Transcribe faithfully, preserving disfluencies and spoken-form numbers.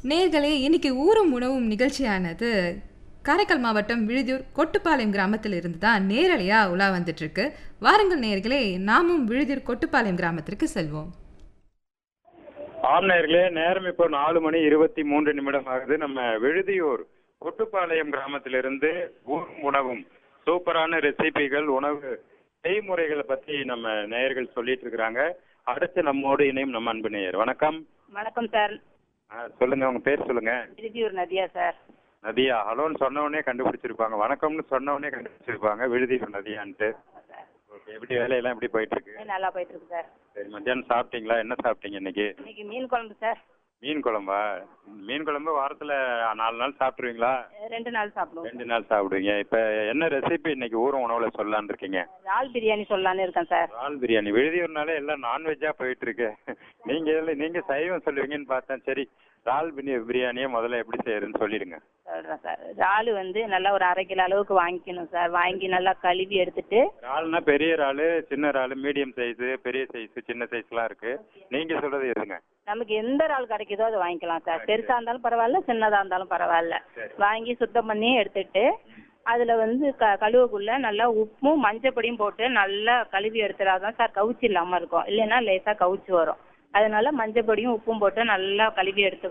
நேர்களே இன்னைக்கு ஊரும் உணவும் நிகழ்ச்சியானது காரைக்கால் மாவட்டம் விழுதியூர் கொட்டுப்பாளையம் கிராமத்தில் இருந்து தான் நேரலையா உலா வந்துட்டு இருக்கு. வாருங்கள் நேர்களே, நாமும் விழுதியூர் கொட்டுப்பாளையம் கிராமத்திற்கு செல்வோம். ஆம் நேர்களே, நேரம் இப்போ நாலு மணி இருபத்தி மூன்று நிமிடம் ஆகுது. நம்ம விழுதியூர் கொட்டுப்பாளையம் கிராமத்திலிருந்து ஊரும் உணவும் சூப்பரான ரெசிபிகள், உணவு செய்முறைகளை பத்தி நம்ம நேயர்கள் சொல்லிட்டு இருக்கிறாங்க. அடுத்து நம்மோடு இணையும் நம்ம அன்பு நேயர். வணக்கம். வணக்கம் சார். ஆ, சொல்லுங்க, உங்க பேர் சொல்லுங்க. விழுதியூர் நதியா சார். நதியா, ஹலோன்னு சொன்ன உடனே கண்டுபிடிச்சிருப்பாங்க. வணக்கம்னு சொன்ன உடனே கண்டுபிடிச்சிருப்பாங்க விழுதியூர் நதியான்ட்டு. ஓகே, எப்படி வேலையெல்லாம் எப்படி போயிட்டு இருக்கு? நல்லா போயிட்டு இருக்கு சார். சரி, மத்தியானம் சாப்பிட்டீங்களா? என்ன சாப்பிட்டீங்க இன்னைக்கு? இன்னைக்கு மீன் குழம்பு சார். மீன் குழம்பா? மீன் குழம்பு வாரத்துல நாலு நாள் சாப்பிட்டுருவீங்களா? ரெண்டு நாள் சாப்பிடுவோம். ரெண்டு நாள் சாப்பிடுவீங்க. இப்ப என்ன ரெசிபி இன்னைக்கு ஊரும் உணவுல சொல்லலான்னு இருக்கீங்க? இறால் பிரியாணி சொல்லலான்னு இருக்கேன் சார். இறால் பிரியாணி. விழுதியூர்னாலே எல்லாம் நான்வெஜ்ஜா போயிட்டு இருக்கு. நீங்க எல்லாம் நீங்க சைவம் சொல்லுவீங்கன்னு பார்த்தேன். சரி, இறால் பிரியாணியை முதல்ல எப்படி செய்யறதுன்னு சொல்லிடுங்க. சொல்றேன் சார். இறால் வந்து நல்லா ஒரு அரை கிலோ அளவுக்கு வாங்கிக்கணும் சார். வாங்கி நல்லா கழுவி எடுத்துட்டு. இறால்னா பெரிய இறால், சின்ன இறால், மீடியம் சைஸ், பெரிய சைஸ், சின்ன சைஸ்லாம் இருக்கு. நீங்க சொல்றது எதுங்க? நமக்கு எந்த இறால் கிடைக்குதோ அதை வாங்கிக்கலாம் சார். பெருசா இருந்தாலும் பரவாயில்ல, சின்னதா இருந்தாலும் பரவாயில்ல. வாங்கி சுத்தம் பண்ணி எடுத்துட்டு அதுல வந்து க கழுவுக்குள்ள நல்லா உப்பும் மஞ்சப்பொடியும் போட்டு நல்லா கழுவி எடுத்துடாதான் சார் கவுச்சி இல்லாம இருக்கும். இல்லைன்னா லேசா கவுச்சி வரும். அதனால மஞ்சப்பொடியும் உப்பும் போட்டு நல்லா கழுவி எடுத்து